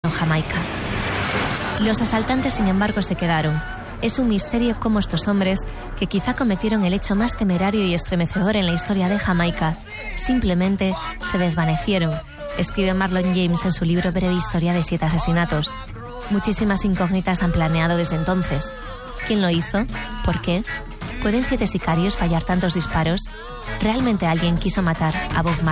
Jamaica. Los asaltantes, sin embargo, se quedaron. Es un misterio cómo estos hombres, que quizá cometieron el hecho más temerario y estremecedor en la historia de Jamaica, simplemente se desvanecieron, escribe Marlon James en su libro Breve Historia de 7 asesinatos. Muchísimas incógnitas han planeado desde entonces. ¿Quién lo hizo? ¿Por qué? ¿Pueden 7 sicarios fallar tantos disparos? ¿Realmente alguien quiso matar a Bob Marley?